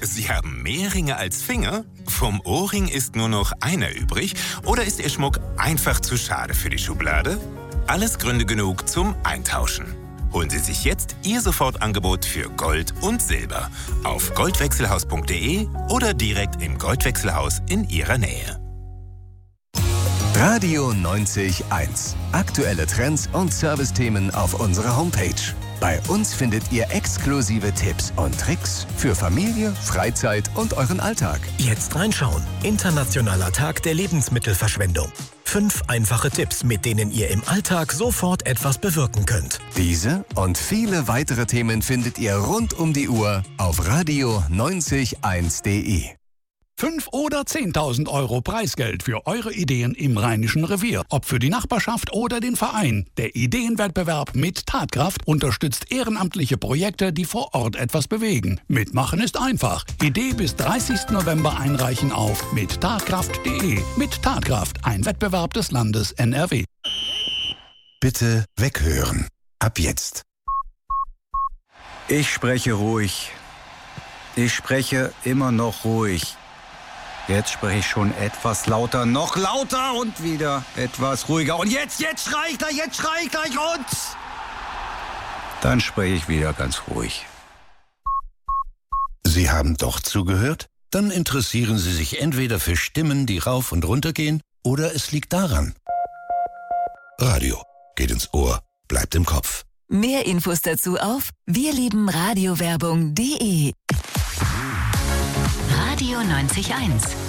Sie haben mehr Ringe als Finger? Vom Ohrring ist nur noch einer übrig? Oder ist Ihr Schmuck einfach zu schade für die Schublade? Alles Gründe genug zum Eintauschen. Holen Sie sich jetzt Ihr Sofortangebot für Gold und Silber auf goldwechselhaus.de oder direkt im Goldwechselhaus in Ihrer Nähe. Radio 90.1. Aktuelle Trends und Servicethemen auf unserer Homepage. Bei uns findet ihr exklusive Tipps und Tricks für Familie, Freizeit und euren Alltag. Jetzt reinschauen. Internationaler Tag der Lebensmittelverschwendung. 5 einfache Tipps, mit denen ihr im Alltag sofort etwas bewirken könnt. Diese und viele weitere Themen findet ihr rund um die Uhr auf radio901.de. 5 oder 10.000 Euro Preisgeld für eure Ideen im Rheinischen Revier. Ob für die Nachbarschaft oder den Verein. Der Ideenwettbewerb mit Tatkraft unterstützt ehrenamtliche Projekte, die vor Ort etwas bewegen. Mitmachen ist einfach. Idee bis 30. November einreichen auf mittatkraft.de. Mit Tatkraft, ein Wettbewerb des Landes NRW. Bitte weghören. Ab jetzt. Ich spreche ruhig. Ich spreche immer noch ruhig. Jetzt spreche ich schon etwas lauter, noch lauter und wieder etwas ruhiger. Und jetzt schrei ich gleich und... Dann spreche ich wieder ganz ruhig. Sie haben doch zugehört? Dann interessieren Sie sich entweder für Stimmen, die rauf und runter gehen, oder es liegt daran. Radio geht ins Ohr, bleibt im Kopf. Mehr Infos dazu auf wirliebenradiowerbung.de. Radio 90.1